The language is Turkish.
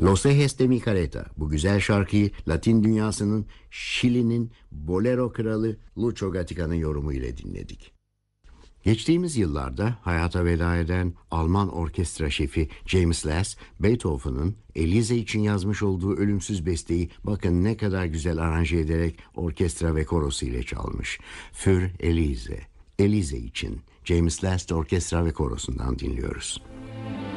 Los Ejes de mi Careta. Bu güzel şarkıyı Latin dünyasının Şili'nin bolero kralı Lucho Gatica'nın yorumu ile dinledik. Geçtiğimiz yıllarda hayata veda eden Alman orkestra şefi James Last, Beethoven'ın Elise için yazmış olduğu ölümsüz besteyi bakın ne kadar güzel aranje ederek orkestra ve korosu ile çalmış. Für Elise, Elise için James Last orkestra ve korosundan dinliyoruz.